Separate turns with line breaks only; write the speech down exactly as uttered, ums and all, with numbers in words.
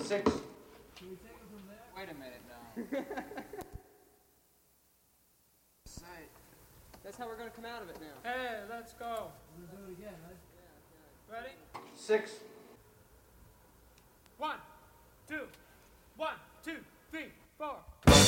Six.
Can we take it from there?
Wait a minute now. Sight.
That's how we're gonna come out of it now.
Hey, let's go. We're gonna do it again, right? Ready?
Six.
One, two, one, two, three, four.